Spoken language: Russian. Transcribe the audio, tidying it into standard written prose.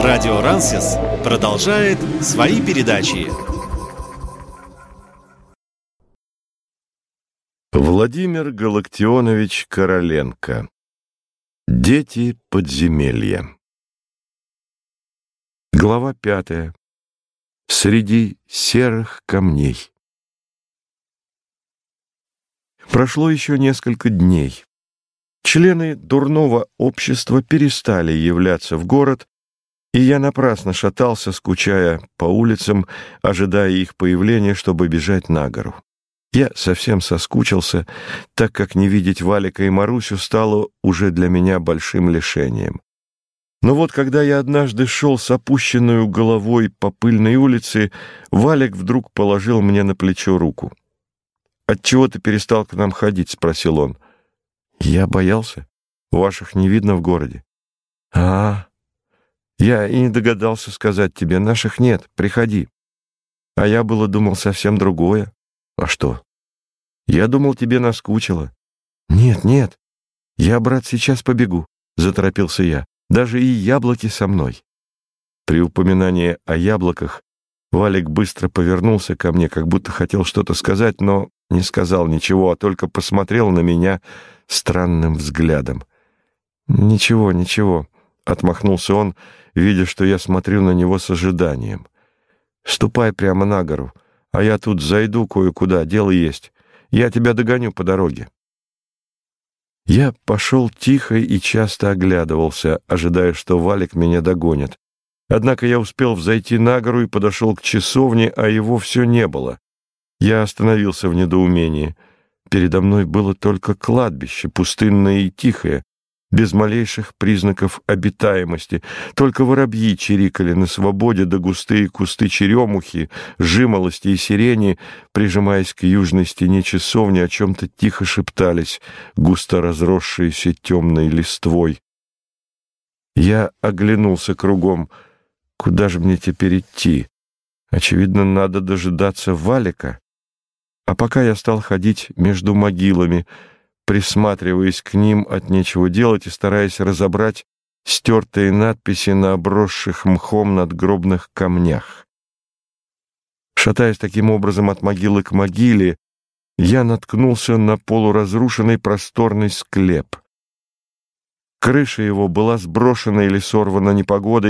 Радио Рансис продолжает свои передачи. Владимир Галактионович Короленко. Дети подземелья. Глава 5. Среди серых камней. Прошло еще несколько дней. Члены дурного общества перестали являться в город, и я напрасно шатался, скучая по улицам, ожидая их появления, чтобы бежать на гору. Я совсем соскучился, так как не видеть Валика и Марусю стало уже для меня большим лишением. Но вот когда я однажды шел с опущенной головой по пыльной улице, Валик вдруг положил мне на плечо руку. «Отчего ты перестал к нам ходить?» — спросил он. «Я боялся. Ваших не видно в городе». Я и не догадался сказать тебе. Наших нет, приходи». А я было думал совсем другое. «А что?» «Я думал, тебе наскучило». «Нет, я, брат, сейчас побегу», — заторопился я. «Даже и яблоки со мной». При упоминании о яблоках Валик быстро повернулся ко мне, как будто хотел что-то сказать, но не сказал ничего, а только посмотрел на меня странным взглядом. «Ничего», — отмахнулся он, видя, что я смотрю на него с ожиданием. «Ступай прямо на гору, а я тут зайду кое-куда, дело есть. Я тебя догоню по дороге». Я пошел тихо и часто оглядывался, ожидая, что Валик меня догонит. Однако я успел взойти на гору и подошел к часовне, а его все не было. Я остановился в недоумении. Передо мной было только кладбище, пустынное и тихое, без малейших признаков обитаемости. Только воробьи чирикали на свободе, да густые кусты черемухи, жимолости и сирени, прижимаясь к южной стене часовни, о чем-то тихо шептались, густо разросшиеся темной листвой. Я оглянулся кругом. Куда же мне теперь идти? Очевидно, надо дожидаться Валика. А пока я стал ходить между могилами, присматриваясь к ним от нечего делать и стараясь разобрать стертые надписи на обросших мхом надгробных камнях. Шатаясь таким образом от могилы к могиле, я наткнулся на полуразрушенный просторный склеп. Крыша его была сброшена или сорвана непогодой,